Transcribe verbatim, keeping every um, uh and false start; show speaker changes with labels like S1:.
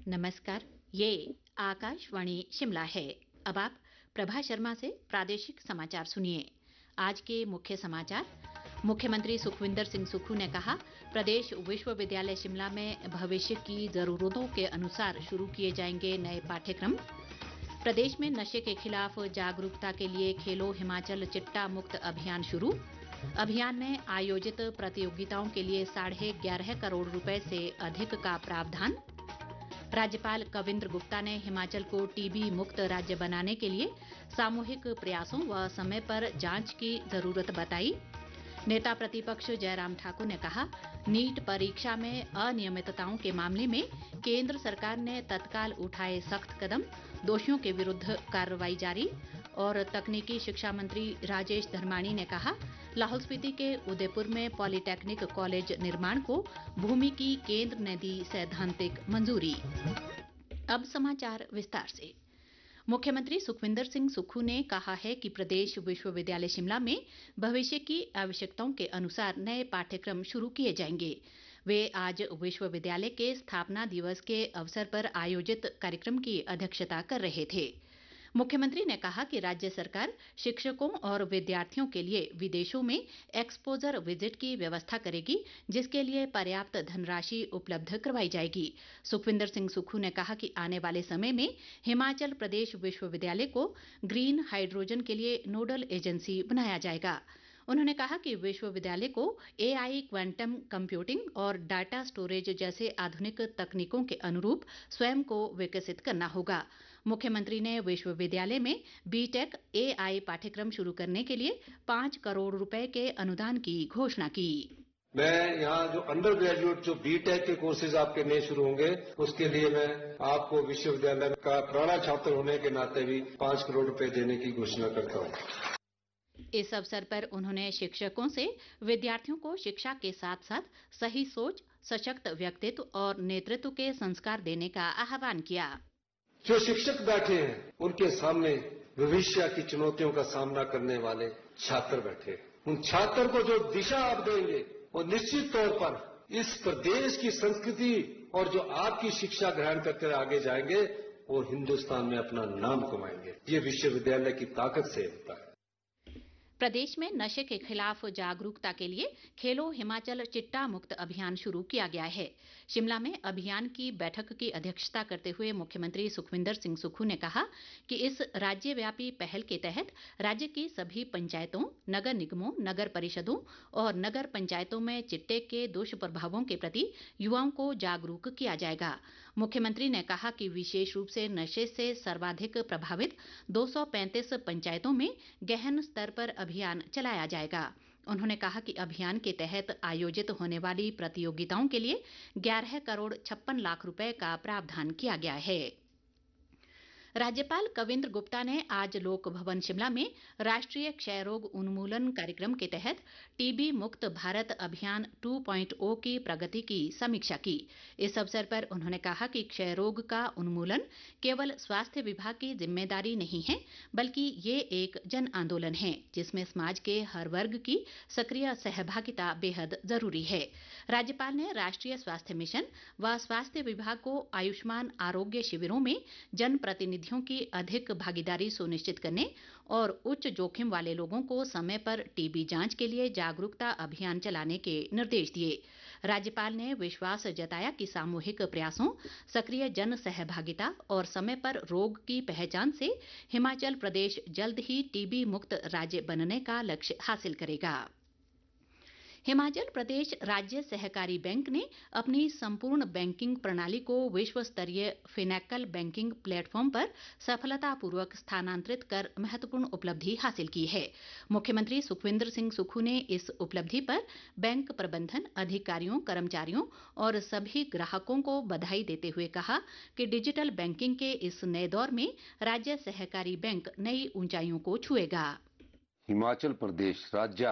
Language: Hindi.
S1: नमस्कार। ये आकाशवाणी शिमला है। अब आप प्रभा शर्मा से प्रादेशिक समाचार सुनिए। आज के मुख्य समाचार। मुख्यमंत्री सुखविंदर सिंह सुक्खू ने कहा, प्रदेश विश्वविद्यालय शिमला में भविष्य की जरूरतों के अनुसार शुरू किए जाएंगे नए पाठ्यक्रम। प्रदेश में नशे के खिलाफ जागरूकता के लिए खेलो हिमाचल चिट्टा मुक्त अभियान शुरू। अभियान में आयोजित प्रतियोगिताओं के लिए साढ़े ग्यारह करोड़ रुपए से अधिक का प्रावधान। राज्यपाल कविंद्र गुप्ता ने हिमाचल को टीबी मुक्त राज्य बनाने के लिए सामूहिक प्रयासों व समय पर जांच की जरूरत बताई। नेता प्रतिपक्ष जयराम ठाकुर ने कहा, नीट परीक्षा में अनियमितताओं के मामले में केंद्र सरकार ने तत्काल उठाए सख्त कदम, दोषियों के विरुद्ध कार्रवाई जारी। और तकनीकी शिक्षा मंत्री राजेश धर्माणी ने कहा, लाहौल स्पीति के उदयपुर में पॉलिटेक्निक कॉलेज निर्माण को भूमि की केंद्र ने दी सैद्धांतिक मंजूरी। अब समाचार विस्तार से। मुख्यमंत्री सुखविंदर सिंह सुक्खू ने कहा है कि प्रदेश विश्वविद्यालय शिमला में भविष्य की आवश्यकताओं के अनुसार नए पाठ्यक्रम शुरू किए जाएंगे। वे आज विश्वविद्यालय के स्थापना दिवस के अवसर पर आयोजित कार्यक्रम की अध्यक्षता कर रहे थे। मुख्यमंत्री ने कहा कि राज्य सरकार शिक्षकों और विद्यार्थियों के लिए विदेशों में एक्सपोजर विजिट की व्यवस्था करेगी, जिसके लिए पर्याप्त धनराशि उपलब्ध करवाई जाएगी। सुखविंदर सिंह सुक्खू ने कहा कि आने वाले समय में हिमाचल प्रदेश विश्वविद्यालय को ग्रीन हाइड्रोजन के लिए नोडल एजेंसी बनाया जाएगा। उन्होंने कहा कि विश्वविद्यालय को एआई, क्वांटम कंप्यूटिंग और डाटा स्टोरेज जैसे आधुनिक तकनीकों के अनुरूप स्वयं को विकसित करना होगा। मुख्यमंत्री ने विश्वविद्यालय में बीटेक एआई पाठ्यक्रम शुरू करने के लिए पांच करोड़ रुपए के अनुदान की घोषणा की।
S2: मैं यहाँ जो अंडर ग्रेजुएट जो बीटेक के कोर्सेज आपके नए शुरू होंगे, उसके लिए मैं आपको विश्वविद्यालय का पुराना छात्र होने के नाते भी पांच करोड़ रुपए देने की घोषणा करता हूँ।
S1: इस अवसर पर उन्होंने शिक्षकों से विद्यार्थियों को शिक्षा के साथ साथ सही सोच, सशक्त व्यक्तित्व और नेतृत्व के संस्कार देने का आह्वान किया।
S2: जो शिक्षक बैठे हैं, उनके सामने भविष्य की चुनौतियों का सामना करने वाले छात्र बैठे हैं। उन छात्र को जो दिशा आप देंगे, वो निश्चित तौर पर इस प्रदेश की संस्कृति और जो आपकी शिक्षा ग्रहण करके आगे जाएंगे, वो हिंदुस्तान में अपना नाम कमाएंगे। ये विश्वविद्यालय की ताकत से होता है।
S1: प्रदेश में नशे के खिलाफ जागरूकता के लिए खेलो हिमाचल चिट्टा मुक्त अभियान शुरू किया गया है। शिमला में अभियान की बैठक की अध्यक्षता करते हुए मुख्यमंत्री सुखविंदर सिंह सुक्खू ने कहा कि इस राज्यव्यापी पहल के तहत राज्य की सभी पंचायतों, नगर निगमों, नगर परिषदों और नगर पंचायतों में चिट्टे के दुष्प्रभावों के प्रति युवाओं को जागरूक किया जाएगा। मुख्यमंत्री ने कहा कि विशेष रूप से नशे से सर्वाधिक प्रभावित दो सौ पैंतीस पंचायतों में गहन स्तर पर अभियान चलाया जाएगा। उन्होंने कहा कि अभियान के तहत आयोजित होने वाली प्रतियोगिताओं के लिए ग्यारह करोड़ छप्पन लाख रुपए का प्रावधान किया गया है। राज्यपाल कविंद्र गुप्ता ने आज लोक भवन शिमला में राष्ट्रीय क्षय रोग उन्मूलन कार्यक्रम के तहत टीबी मुक्त भारत अभियान टू पॉइंट ओ की प्रगति की समीक्षा की। इस अवसर पर उन्होंने कहा कि क्षय रोग का उन्मूलन केवल स्वास्थ्य विभाग की जिम्मेदारी नहीं है, बल्कि ये एक जन आंदोलन है, जिसमें समाज के हर वर्ग की सक्रिय सहभागिता बेहद जरूरी है। राज्यपाल ने राष्ट्रीय स्वास्थ्य मिशन व स्वास्थ्य विभाग को आयुष्मान आरोग्य शिविरों में जन प्रतिनिधि की अधिक भागीदारी सुनिश्चित करने और उच्च जोखिम वाले लोगों को समय पर टीबी जांच के लिए जागरूकता अभियान चलाने के निर्देश दिए। राज्यपाल ने विश्वास जताया कि सामूहिक प्रयासों, सक्रिय जन सहभागिता और समय पर रोग की पहचान से हिमाचल प्रदेश जल्द ही टीबी मुक्त राज्य बनने का लक्ष्य हासिल करेगा। हिमाचल प्रदेश राज्य सहकारी बैंक ने अपनी संपूर्ण बैंकिंग प्रणाली को विश्व स्तरीय फिनैकल बैंकिंग प्लेटफॉर्म पर सफलतापूर्वक स्थानांतरित कर महत्वपूर्ण उपलब्धि हासिल की है। मुख्यमंत्री सुखविंदर सिंह सुक्खू ने इस उपलब्धि पर बैंक प्रबंधन अधिकारियों, कर्मचारियों और सभी ग्राहकों को बधाई देते हुए कहा कि डिजिटल बैंकिंग के इस नए दौर में राज्य सहकारी बैंक नई ऊंचाइयों को छुएगा।
S3: हिमाचल प्रदेश राज्य